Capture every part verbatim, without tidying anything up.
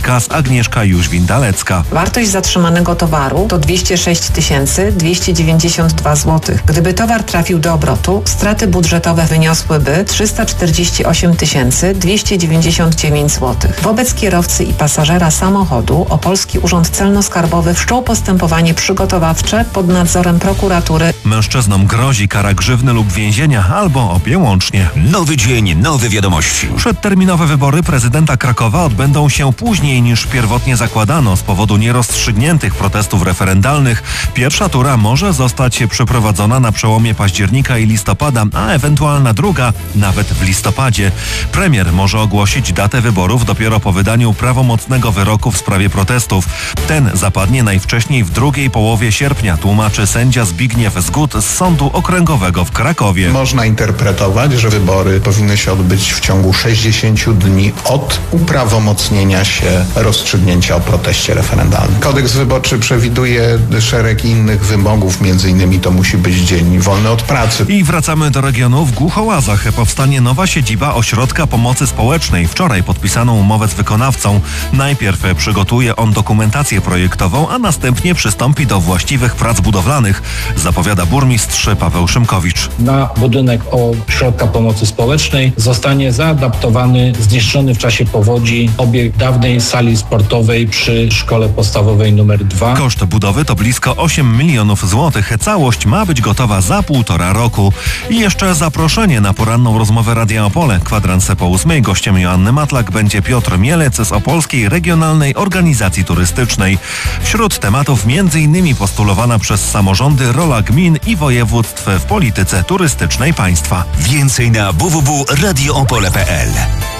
przekaz Agnieszka Jóźwin-Dalecka. Wartość zatrzymanego towaru to dwieście sześć tysięcy dwieście dziewięćdziesiąt dwa złotych. Gdyby towar trafił do obrotu, straty budżetowe wyniosłyby trzysta czterdzieści osiem tysięcy dwieście dziewięćdziesiąt dziewięć złotych. Wobec kierowcy i pasażera samochodu Opolski Urząd Celno-Skarbowy wszczął postępowanie przygotowawcze pod nadzorem prokuratury. Mężczyznom grozi kara grzywny lub więzienia albo obie łącznie. Nowy dzień, nowe wiadomości. Przedterminowe wybory prezydenta Krakowa odbędą się później niż pierwotnie zakładano z powodu nierozstrzygniętych protestów referendalnych. Pierwsza tura może zostać przeprowadzona na przełomie października i listopada, a ewentualna druga nawet w listopadzie. Premier może ogłosić datę wyborów dopiero po wydaniu prawomocnego wyroku w sprawie protestów. Ten zapadnie najwcześniej w drugiej połowie sierpnia, tłumaczy sędzia Zbigniew Zgód z Sądu Okręgowego w Krakowie. Można interpretować, że wybory powinny się odbyć w ciągu sześćdziesięciu dni od uprawomocnienia się rozstrzygnięcia o proteście referendalnym. Kodeks wyborczy przewiduje szereg innych wymogów, między innymi to musi być dzień wolny od pracy. I wracamy do regionu. W Głuchołazach powstanie nowa siedziba Ośrodka Pomocy Społecznej. Wczoraj podpisano umowę z wykonawcą. Najpierw przygotuje on dokumentację projektową, a następnie przystąpi do właściwych prac budowlanych, zapowiada burmistrz Paweł Szymkowicz. Na budynek Ośrodka Pomocy Społecznej zostanie zaadaptowany zniszczony w czasie powodzi obiekt dawnej sali sportowej przy szkole podstawowej numer dwa. Koszt budowy to blisko osiem milionów złotych. Całość ma być gotowa za półtora roku. I jeszcze zaproszenie na poranną rozmowę Radia Opole. Kwadrans po ósmej. Gościem Joanny Matlak będzie Piotr Mielec z Opolskiej Regionalnej Organizacji Turystycznej. Wśród tematów między innymi postulowana przez samorządy rola gmin i województw w polityce turystycznej państwa. Więcej na w w w kropka radio opole kropka p l.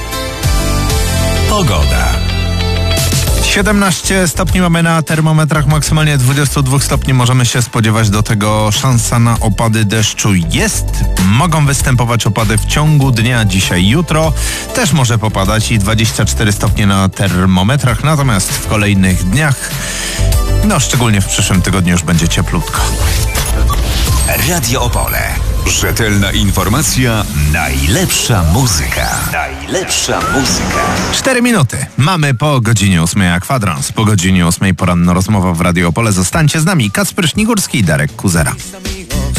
Pogoda. siedemnaście stopni mamy na termometrach, maksymalnie dwadzieścia dwa stopni. Możemy się spodziewać do tego szansa na opady deszczu jest. Mogą występować opady w ciągu dnia dzisiaj, jutro. Też może popadać i dwadzieścia cztery stopnie na termometrach. Natomiast w kolejnych dniach, no szczególnie w przyszłym tygodniu już będzie cieplutko. Radio Opole. Rzetelna informacja, najlepsza muzyka. Najlepsza muzyka. Cztery minuty. Mamy po godzinie ósmej, a kwadrans po godzinie ósmej poranna rozmowa w Radio Opole. Zostańcie z nami. Kacper Śnigurski i Darek Kuzera.